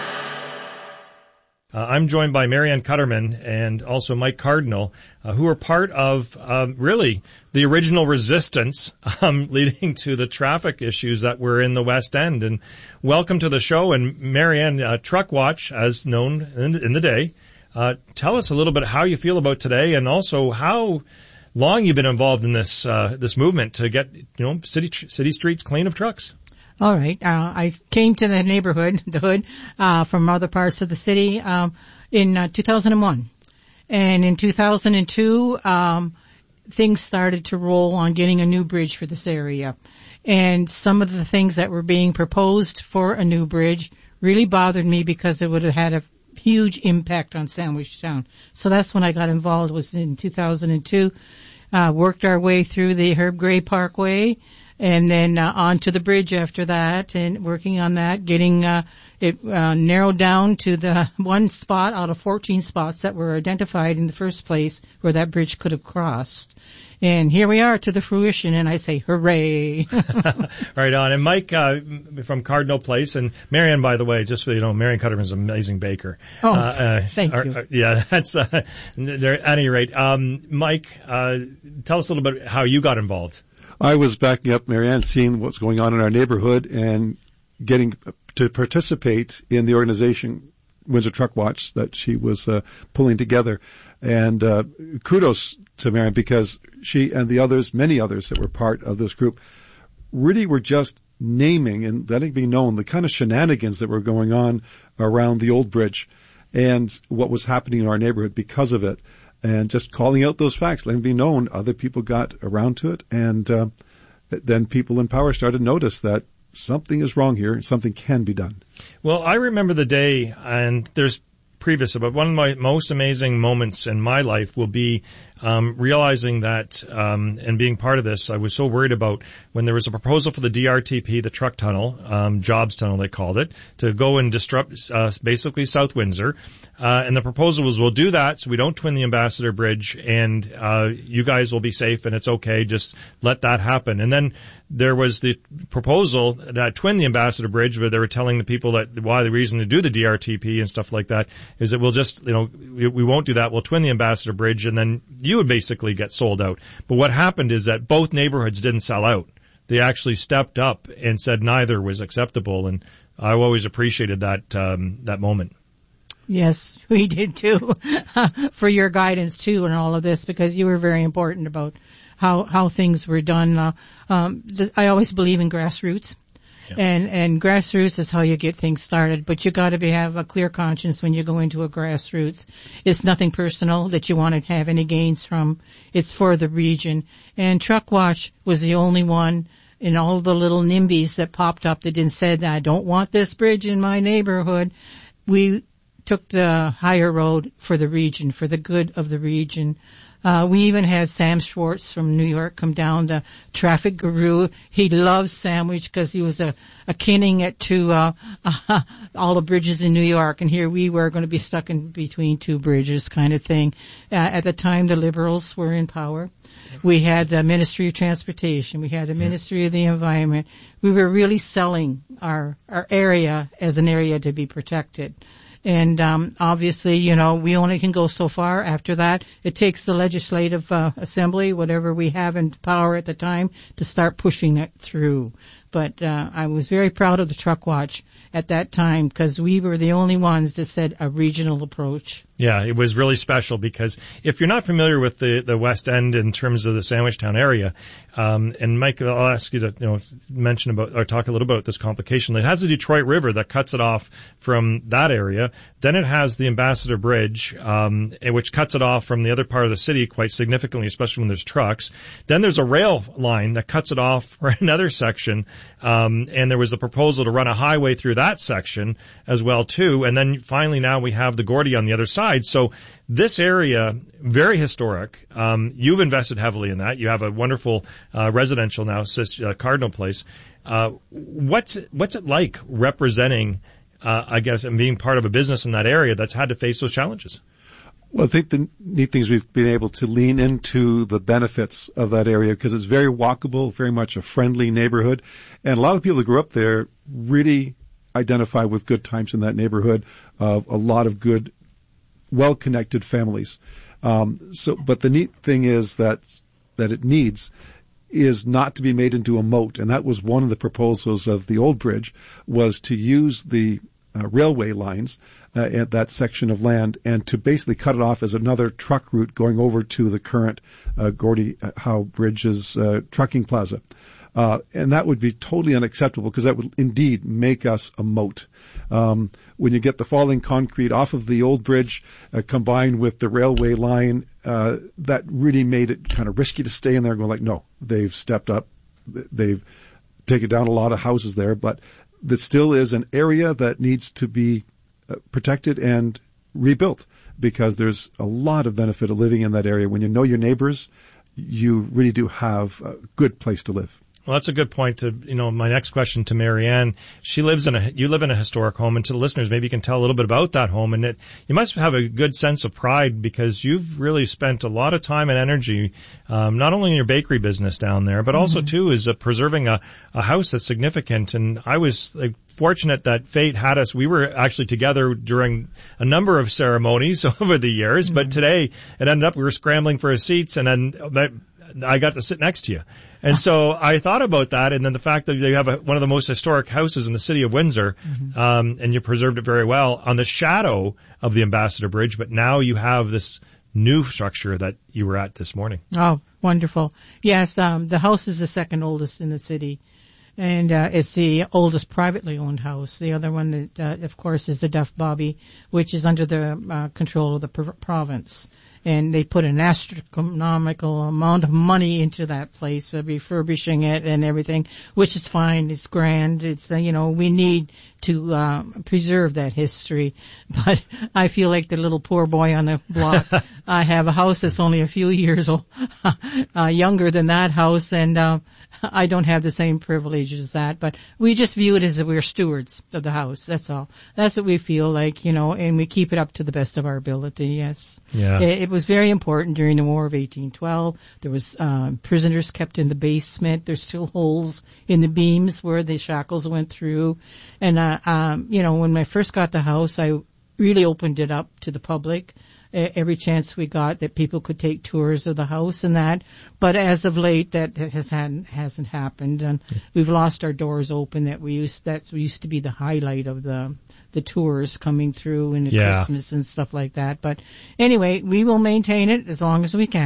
Uh, I'm joined by Marianne Cutterman and also Mike Cardinal, uh, who are part of um, really the original resistance um, leading to the traffic issues that were in the West End. And welcome to the show. And Marianne, uh, Truck Watch, as known in, in the day, uh, tell us a little bit how you feel about today, and also how long you've been involved in this uh, this movement to get you know city city streets clean of trucks. All right. Uh, I came to the neighborhood, the hood, uh, from other parts of the city, um, in uh, two thousand one. And in two thousand two, um, things started to roll on getting a new bridge for this area. And some of the things that were being proposed for a new bridge really bothered me because it would have had a huge impact on Sandwich Town. So that's when I got involved, was in two thousand two. Uh, worked our way through the Herb Gray Parkway, and then uh, onto the bridge after that, and working on that, getting uh, it uh, narrowed down to the one spot out of fourteen spots that were identified in the first place where that bridge could have crossed. And here we are to the fruition, and I say hooray. Right on. And Mike uh, from Cardinal Place, and Marianne, by the way, just so you know, Marianne Cutterman's an amazing baker. Oh, uh, uh, thank are, you. Are, yeah, that's uh, at any rate. Um, Mike, uh, tell us a little bit how you got involved. I was backing up Marianne, seeing what's going on in our neighborhood, and getting to participate in the organization Windsor Truck Watch that she was uh, pulling together. And uh, kudos to Marianne, because she and the others, many others that were part of this group, really were just naming and letting be known the kind of shenanigans that were going on around the old bridge and what was happening in our neighborhood because of it. And just calling out those facts, letting it be known. Other people got around to it, and uh, then people in power started to notice that something is wrong here, something can be done. Well, I remember the day, and there's previous, but one of my most amazing moments in my life will be um, realizing that um, and being part of this. I was so worried about when there was a proposal for the D R T P, the truck tunnel, um, Jobs Tunnel they called it, to go and disrupt uh, basically South Windsor. Uh, and the proposal was, we'll do that so we don't twin the Ambassador Bridge, and uh, you guys will be safe and it's okay, just let that happen. And then there was the proposal that twin the Ambassador Bridge, where they were telling the people that why the reason to do the D R T P and stuff like that is that we'll just, you know, we, we won't do that, we'll twin the Ambassador Bridge, and then you would basically get sold out. But what happened is that both neighborhoods didn't sell out. They actually stepped up and said neither was acceptable, and I always appreciated that um, that moment. Yes, we did too, for your guidance too in all of this, because you were very important about how how things were done. Uh, um, th- I always believe in grassroots. Yeah. And and grassroots is how you get things started, but you got to be have a clear conscience when you go into a grassroots. It's nothing personal that you want to have any gains from. It's for the region. And Truck Watch was the only one in all the little NIMBYs that popped up that didn't say that I don't want this bridge in my neighborhood. We took the higher road for the region, for the good of the region. Uh, we even had Sam Schwartz from New York come down, the traffic guru. He loves Sandwich because he was a, a kinning it to uh, uh, all the bridges in New York, and here we were going to be stuck in between two bridges kind of thing. Uh, at the time, the Liberals were in power. We had the Ministry of Transportation. We had the Ministry of the Environment. We were really selling our, our area as an area to be protected. And um, obviously, you know, we only can go so far. After that, it takes the legislative uh, assembly, whatever we have in power at the time, to start pushing it through. But uh, I was very proud of the Truck Watch at that time because we were the only ones that said a regional approach. Yeah, it was really special because if you're not familiar with the, the West End in terms of the Sandwich Town area, um, and Mike, I'll ask you to, you know, mention about or talk a little bit about this complication. It has the Detroit River that cuts it off from that area. Then it has the Ambassador Bridge, um, which cuts it off from the other part of the city quite significantly, especially when there's trucks. Then there's a rail line that cuts it off for another section, um, and there was a proposal to run a highway through that section as well too. And then finally now we have the Gordy on the other side. So this area, very historic. Um, you've invested heavily in that. You have a wonderful uh, residential now, Cis, uh, Cardinal Place. Uh, what's what's it like representing, uh, I guess, and being part of a business in that area that's had to face those challenges? Well, I think the neat thing is we've been able to lean into the benefits of that area because it's very walkable, very much a friendly neighborhood, and a lot of people that grew up there really identify with good times in that neighborhood. Uh, a lot of good, well-connected families. Um, so, but the neat thing is that that it needs is not to be made into a moat, and that was one of the proposals of the old bridge, was to use the uh, railway lines uh, at that section of land and to basically cut it off as another truck route going over to the current uh, Gordie Howe Bridge's uh, trucking plaza. Uh, and that would be totally unacceptable because that would indeed make us a moat. Um, when you get the falling concrete off of the old bridge uh, combined with the railway line, uh, that really made it kind of risky to stay in there going like, no, they've stepped up. They've taken down a lot of houses there, but that still is an area that needs to be uh, protected and rebuilt because there's a lot of benefit of living in that area. When you know your neighbors, you really do have a good place to live. Well, that's a good point to, you know, my next question to Marianne. She lives in a, you live in a historic home, and to the listeners, maybe you can tell a little bit about that home. And it, you must have a good sense of pride because you've really spent a lot of time and energy, um, not only in your bakery business down there, but also, mm-hmm. too, is uh, preserving a, a house that's significant. And I was like, fortunate that fate had us. We were actually together during a number of ceremonies over the years, mm-hmm. but today it ended up we were scrambling for seats, and then that, I got to sit next to you. And so I thought about that, and then the fact that you have a, one of the most historic houses in the city of Windsor, mm-hmm. um, and you preserved it very well on the shadow of the Ambassador Bridge, but now you have this new structure that you were at this morning. Oh, wonderful. Yes, um, the house is the second oldest in the city, and uh, it's the oldest privately owned house. The other one, that, uh, of course, is the Duff Bobby, which is under the uh, control of the pr- province. And they put an astronomical amount of money into that place, uh, refurbishing it and everything, which is fine. It's grand. It's, uh, you know, we need to uh, preserve that history. But I feel like the little poor boy on the block. I have a house that's only a few years old, uh, younger than that house, and uh, I don't have the same privileges as that. But we just view it as that we're stewards of the house. That's all. That's what we feel like, you know, and we keep it up to the best of our ability, yes. Yeah. It, it was very important during the War of eighteen twelve. There was uh, prisoners kept in the basement. There's still holes in the beams where the shackles went through. And, uh, um, you know, when I first got the house, I really opened it up to the public. Every chance we got that people could take tours of the house and that. But as of late, that has hadn't, hasn't happened, and we've lost our doors open. That we used that used to be the highlight of the the tours coming through and the yeah. Christmas and stuff like that. But anyway, we will maintain it as long as we can.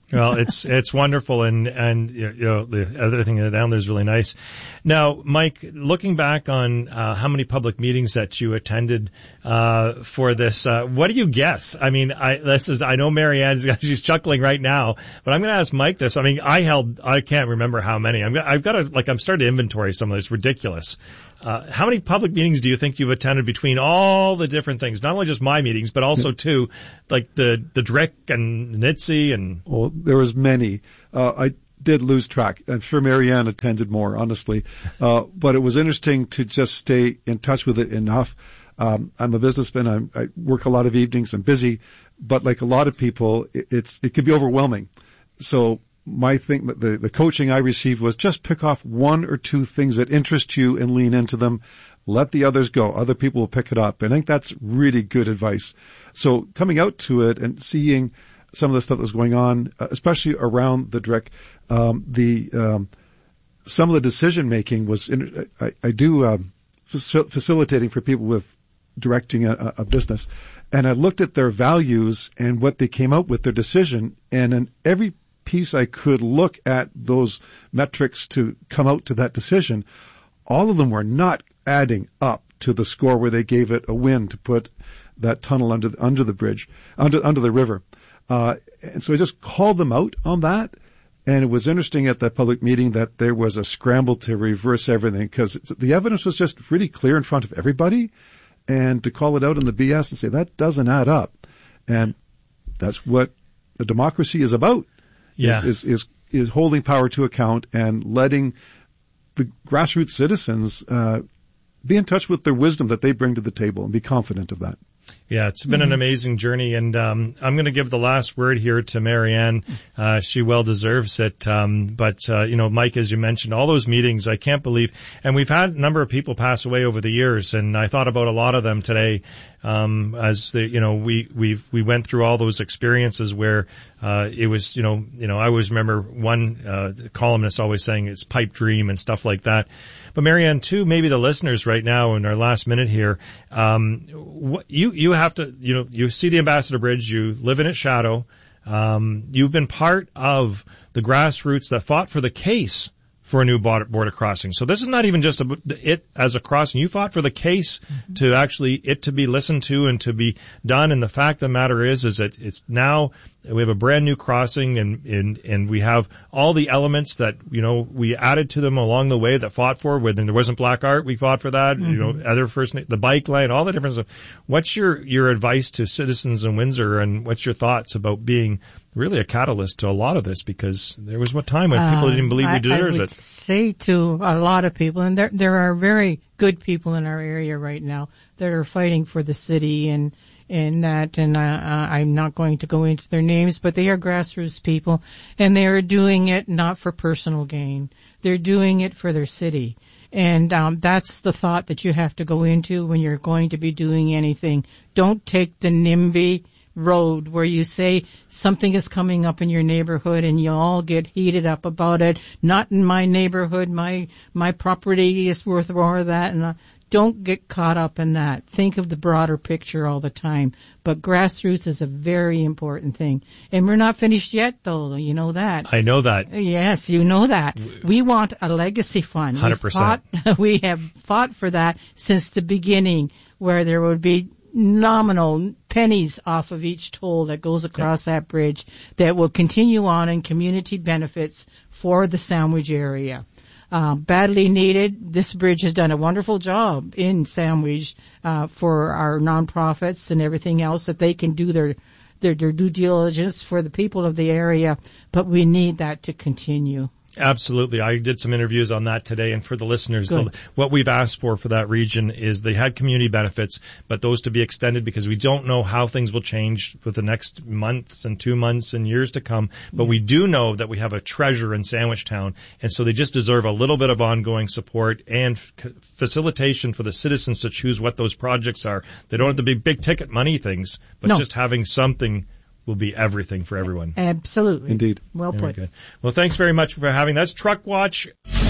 Well, it's it's wonderful, and and you know the other thing down there is really nice. Now, Mike, looking back on uh, how many public meetings that you attended uh, for this, uh, what do you guess? I mean, I this is I know Marianne's she's chuckling right now, but I'm going to ask Mike this. I mean, I held I can't remember how many. I'm I've got to like I'm starting to inventory some of this. Ridiculous. Uh, how many public meetings do you think you've attended between all the different things? Not only just my meetings, but also too, like the the D R I C and N I T S E and. Well, there was many. Uh, I did lose track. I'm sure Marianne attended more, honestly. Uh, but it was interesting to just stay in touch with it enough. Um, I'm a businessman. I'm, I work a lot of evenings. I'm busy, but like a lot of people, it, it's it can be overwhelming. So. My thing, the, the coaching I received was just pick off one or two things that interest you and lean into them. Let the others go. Other people will pick it up. And I think that's really good advice. So coming out to it and seeing some of the stuff that was going on, especially around the D R I C, um, the, um, some of the decision making was, in, I, I do, um, facilitating for people with directing a, a business. And I looked at their values and what they came out with, their decision, and in every piece I could look at those metrics to come out to that decision, all of them were not adding up to the score where they gave it a win to put that tunnel under the, under the bridge, under under the river. Uh, and so I just called them out on that. And it was interesting at that public meeting that there was a scramble to reverse everything because the evidence was just really clear in front of everybody. And to call it out in the B S and say that doesn't add up. And that's what a democracy is about. Yeah. Is, is, is, is holding power to account and letting the grassroots citizens, uh, be in touch with their wisdom that they bring to the table and be confident of that. Yeah, it's been mm-hmm. an amazing journey, and um, I'm going to give the last word here to Marianne. Uh, she well deserves it. Um, but, uh, you know, Mike, as you mentioned, all those meetings, I can't believe, and we've had a number of people pass away over the years, and I thought about a lot of them today, um, as the, you know, we, we we went through all those experiences where, uh, it was, you know, you know, I always remember one, uh, columnist always saying it's pipe dream and stuff like that. But Marianne, too, maybe the listeners right now in our last minute here, um, what, you, you have to, you know, you see the Ambassador Bridge, you live in its shadow, um, you've been part of the grassroots that fought for the case for a new border crossing. So this is not even just a, it as a crossing. You fought for the case mm-hmm. to actually it to be listened to and to be done. And the fact of the matter is, is that it's now we have a brand new crossing and, and, and we have all the elements that, you know, we added to them along the way that fought for. When there wasn't black art, we fought for that. Mm-hmm. You know, other first, the bike lane, all the different stuff. What's your, your advice to citizens in Windsor, and what's your thoughts about being really a catalyst to a lot of this? Because there was one time when people um, didn't believe we deserved it. I would say to a lot of people, and there, there are very good people in our area right now that are fighting for the city and, and that, and uh, I'm not going to go into their names, but they are grassroots people, and they are doing it not for personal gain. They're doing it for their city. And um, that's the thought that you have to go into when you're going to be doing anything. Don't take the NIMBY road where you say something is coming up in your neighborhood and you all get heated up about it. Not in my neighborhood. My my property is worth more of that. And uh, don't get caught up in that. Think of the broader picture all the time. But grassroots is a very important thing. And we're not finished yet, though. You know that. I know that. Yes, you know that. We want a legacy fund. one hundred percent. We've fought, we have fought for that since the beginning, where there would be nominal pennies off of each toll that goes across yeah. that bridge that will continue on in community benefits for the Sandwich area. Uh, badly needed. This bridge has done a wonderful job in Sandwich uh, for our nonprofits and everything else, that they can do their, their their due diligence for the people of the area, but we need that to continue. Absolutely. I did some interviews on that today, and for the listeners, the, what we've asked for for that region is they had community benefits, but those to be extended because we don't know how things will change for the next months and two months and years to come. But we do know that we have a treasure in Sandwich Town, and so they just deserve a little bit of ongoing support and f- facilitation for the citizens to choose what those projects are. They don't have to be big ticket money things, but no. just having something will be everything for everyone. Absolutely. Indeed. Well very put. Good. Well, thanks very much for having that. That's Truck Watch.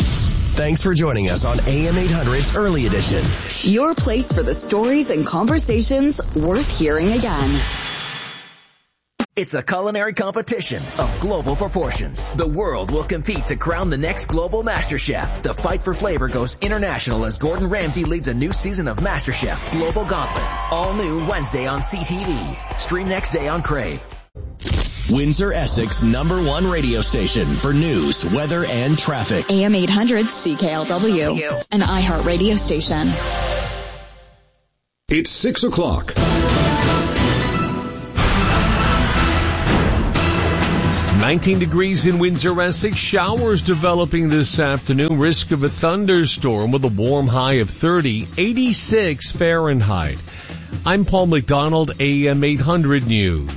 Thanks for joining us on A M eight hundred's Early Edition. Your place for the stories and conversations worth hearing again. It's a culinary competition of global proportions. The world will compete to crown the next global master chef. The fight for flavor goes international as Gordon Ramsay leads a new season of MasterChef Global Gauntlet. All new Wednesday on C T V. Stream next day on Crave. Windsor, Essex, number one radio station for news, weather, and traffic. A M eight hundred C K L W, an iHeart radio station. It's six o'clock. nineteen degrees in Windsor, Essex. Showers developing this afternoon. Risk of a thunderstorm with a warm high of thirty, eighty-six Fahrenheit. I'm Paul McDonald, A M eight hundred News.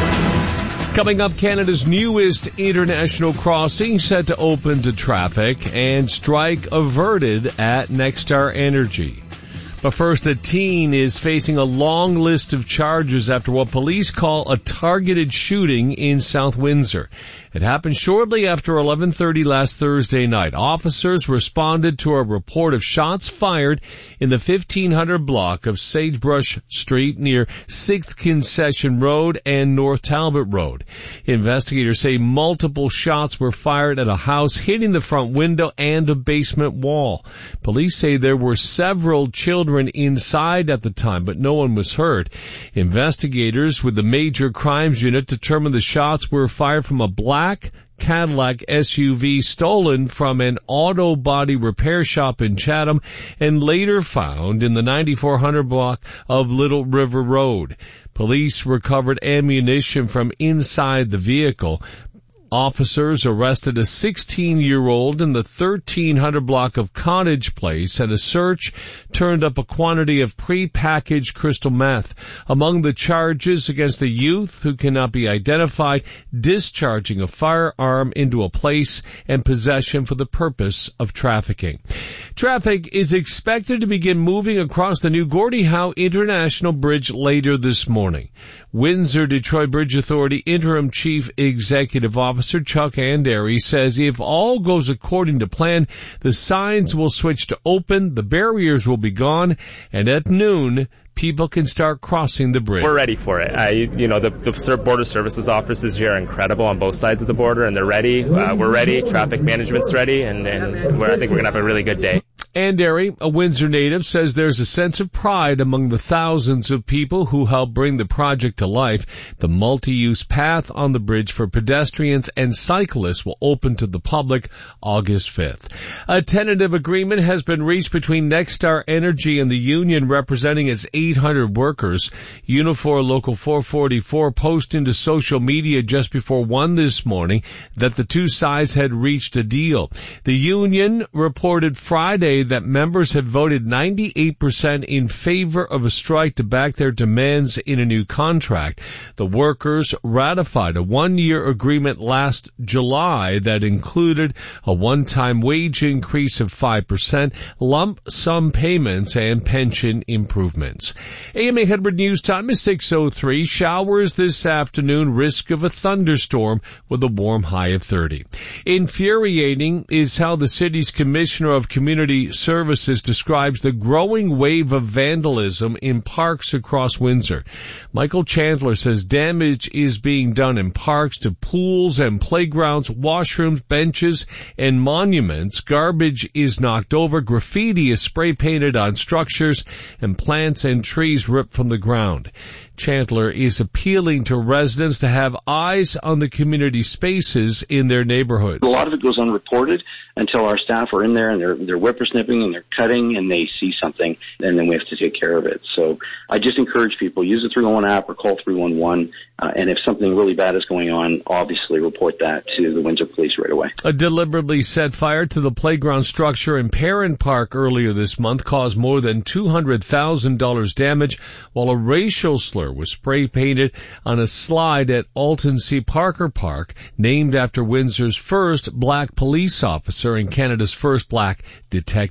Coming up, Canada's newest international crossing set to open to traffic, and strike averted at Nexstar Energy. But first, a teen is facing a long list of charges after what police call a targeted shooting in South Windsor. It happened shortly after eleven thirty last Thursday night. Officers responded to a report of shots fired in the fifteen hundred block of Sagebrush Street near sixth Concession Road and North Talbot Road. Investigators say multiple shots were fired at a house, hitting the front window and a basement wall. Police say there were several children inside at the time, but no one was hurt. Investigators with the Major Crimes Unit determined the shots were fired from a black Cadillac S U V stolen from an auto body repair shop in Chatham and later found in the ninety-four hundred block of Little River Road. Police recovered ammunition from inside the vehicle. Officers arrested a sixteen-year-old in the thirteen hundred block of Cottage Place, and a search turned up a quantity of pre-packaged crystal meth. Among the charges against the youth, who cannot be identified, discharging a firearm into a place and possession for the purpose of trafficking. Traffic is expected to begin moving across the new Gordie Howe International Bridge later this morning. Windsor-Detroit Bridge Authority Interim Chief Executive Officer Chuck Andery says if all goes according to plan, the signs will switch to open, the barriers will be gone, and at noon, people can start crossing the bridge. We're ready for it. Uh, you, you know, the, the Border Services offices here are incredible on both sides of the border, and they're ready. Uh, we're ready. Traffic management's ready, and, and we're, I think we're going to have a really good day. Andery, a Windsor native, says there's a sense of pride among the thousands of people who helped bring the project to life. The multi-use path on the bridge for pedestrians and cyclists will open to the public August fifth. A tentative agreement has been reached between Nexstar Energy and the union representing its eight hundred workers. Unifor Local four forty-four posted to social media just before one this morning that the two sides had reached a deal. The union reported Friday that members have voted ninety-eight percent in favor of a strike to back their demands in a new contract. The workers ratified a one-year agreement last July that included a one-time wage increase of five percent, lump sum payments, and pension improvements. A M eight hundred News Time is six oh three. Showers this afternoon, risk of a thunderstorm with a warm high of thirty. Infuriating is how the city's Commissioner of Community Services describes the growing wave of vandalism in parks across Windsor. Michael Chandler says damage is being done in parks to pools and playgrounds, washrooms, benches, and monuments. Garbage is knocked over, graffiti is spray painted on structures, and plants and trees ripped from the ground. Chandler is appealing to residents to have eyes on the community spaces in their neighborhoods. A lot of it goes unreported until our staff are in there and they're, they're whippersnipping and they're cutting and they see something, and then we have to take care of it. So I just encourage people, use the three one one app or call three one one, uh, and if something really bad is going on, obviously report that to the Windsor Police right away. A deliberately set fire to the playground structure in Perrin Park earlier this month caused more than two hundred thousand dollars damage, while a racial slur was spray painted on a slide at Alton C. Parker Park, named after Windsor's first black police officer and Canada's first black detective.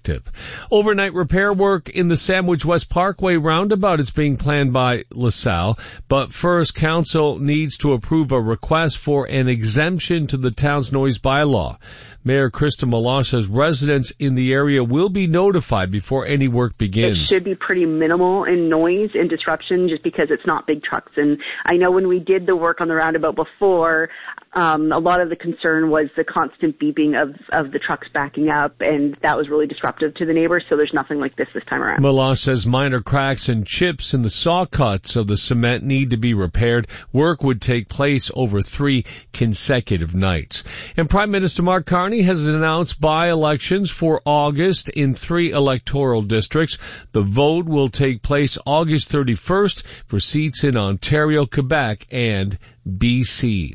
effective. Overnight repair work in the Sandwich West Parkway roundabout is being planned by LaSalle, but first council needs to approve a request for an exemption to the town's noise bylaw. Mayor Krista Meloche says residents in the area will be notified before any work begins. It should be pretty minimal in noise and disruption just because it's not big trucks. And I know when we did the work on the roundabout before, um, a lot of the concern was the constant beeping of, of the trucks backing up, and that was really disruptive to the neighbors, so there's nothing like this this time around. Meloche says minor cracks and chips in the saw cuts of the cement need to be repaired. Work would take place over three consecutive nights. And Prime Minister Mark Carney has announced by-elections for August in three electoral districts. The vote will take place August thirty-first for seats in Ontario, Quebec, and B C.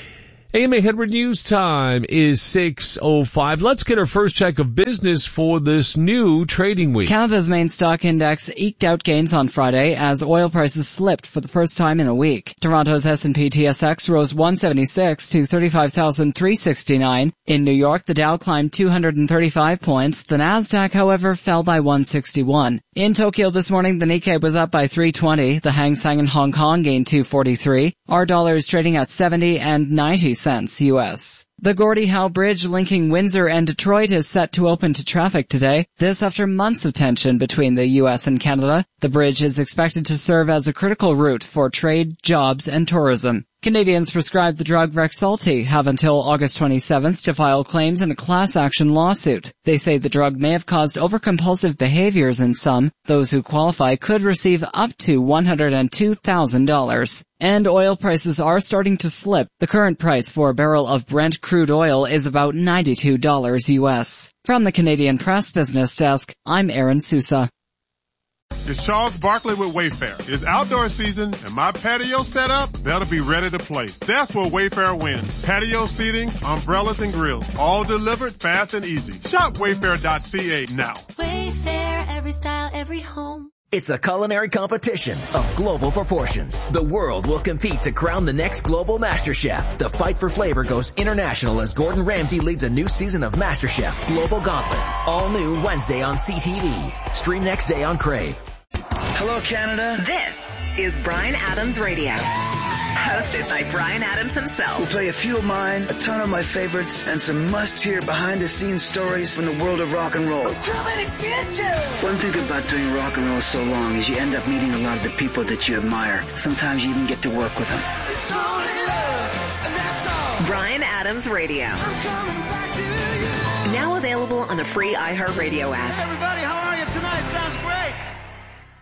A M A Edward News time is six oh five. Let's get our first check of business for this new trading week. Canada's main stock index eked out gains on Friday as oil prices slipped for the first time in a week. Toronto's S and P T S X rose one seventy-six to thirty-five thousand three hundred sixty-nine. In New York, the Dow climbed two hundred thirty-five points. The Nasdaq, however, fell by one sixty-one. In Tokyo this morning, the Nikkei was up by three twenty. The Hang Seng in Hong Kong gained two forty-three. Our dollar is trading at seventy and ninety cents U S. The Gordie Howe Bridge linking Windsor and Detroit is set to open to traffic today. This after months of tension between the U S and Canada. The bridge is expected to serve as a critical route for trade, jobs, and tourism. Canadians prescribed the drug Rexulti have until August twenty-seventh to file claims in a class action lawsuit. They say the drug may have caused overcompulsive behaviors in some. Those who qualify could receive up to one hundred two thousand dollars. And oil prices are starting to slip. The current price for a barrel of Brent crude oil is about ninety-two dollars U S. From the Canadian Press Business Desk, I'm Aaron Sousa. It's Charles Barkley with Wayfair. It's outdoor season and my patio set up, that'll be ready to play. That's where Wayfair wins. Patio seating, umbrellas and grills, all delivered fast and easy. Shop wayfair dot c a now. Wayfair, every style, every home. It's a culinary competition of global proportions. The world will compete to crown the next global MasterChef. The fight for flavor goes international as Gordon Ramsay leads a new season of MasterChef Global Gauntlet. All new Wednesday on C T V. Stream next day on Crave. Hello, Canada. This is Bryan Adams Radio. Hosted by Bryan Adams himself. We'll play a few of mine, a ton of my favorites, and some must-hear behind-the-scenes stories from the world of rock and roll. One thing about doing rock and roll so long is you end up meeting a lot of the people that you admire. Sometimes you even get to work with them. Bryan Adams Radio. Now available on the free iHeartRadio app. Everybody, how are you tonight? Sounds